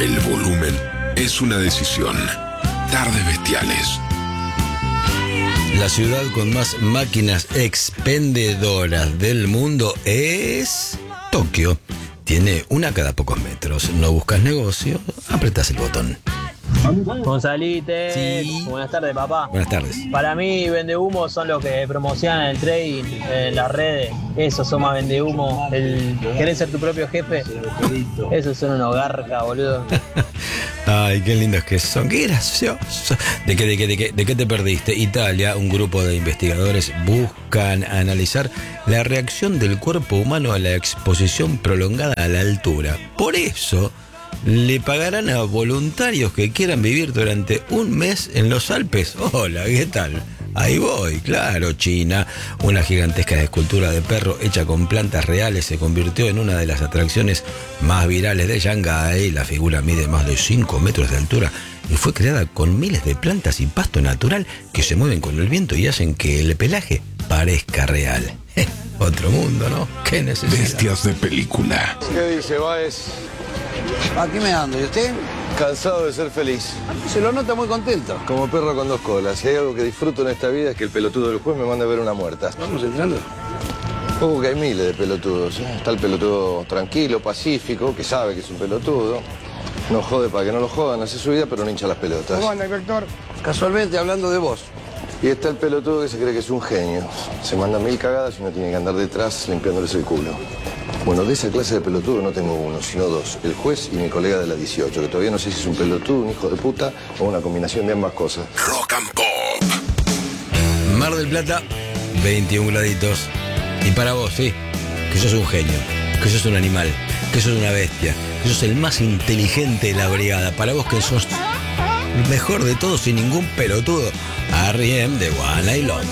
El volumen es una decisión. Tardes Bestiales. La ciudad con más máquinas expendedoras del mundo es Tokio. Tiene una cada pocos metros. ¿No buscas negocio? Apretás el botón. Gonzalite, Sí. Buenas tardes, papá. Buenas tardes. Para mí, vendehumos son los que promocionan el trading en las redes. Esos son más vendehumos. ¿Querés ser tu propio jefe? Esos son unos garca, boludo. Ay, qué lindos que son, qué gracioso. ¿De qué te perdiste? Italia, un grupo de investigadores buscan analizar la reacción del cuerpo humano a la exposición prolongada a la altura. Por eso le pagarán a voluntarios que quieran vivir durante un mes en los Alpes. Hola, ¿qué tal? Ahí voy, claro, China. Una gigantesca escultura de perro hecha con plantas reales se convirtió en una de las atracciones más virales de Shanghái. La figura mide más de 5 metros de altura y fue creada con miles de plantas y pasto natural que se mueven con el viento y hacen que el pelaje parezca real. Otro mundo, ¿no? ¿Qué necesidad? Bestias de película. ¿Qué dice, Baez? Aquí me ando, ¿y usted? Cansado de ser feliz. Se lo nota muy contento. Como perro con dos colas. Si hay algo que disfruto en esta vida es que el pelotudo del juez me manda a ver una muerta. ¿Vamos entrando? Ojo que hay miles de pelotudos. Está el pelotudo tranquilo, pacífico, que sabe que es un pelotudo. No jode para que no lo jodan, hace su vida, pero no hincha las pelotas. ¿Cómo anda, inspector? Casualmente, hablando de vos. Y está el pelotudo que se cree que es un genio. Se manda 1000 cagadas y no tiene que andar detrás limpiándoles el culo. Bueno, de esa clase de pelotudo no tengo uno, sino dos. El juez y mi colega de la 18, que todavía no sé si es un pelotudo, un hijo de puta o una combinación de ambas cosas. Rock and Pop. Mar del Plata, 21 graditos. Y para vos, sí, que sos un genio, que sos un animal, que sos una bestia, que sos el más inteligente de la brigada. Para vos que sos el mejor de todos sin ningún pelotudo. R.E.M. de One I Love.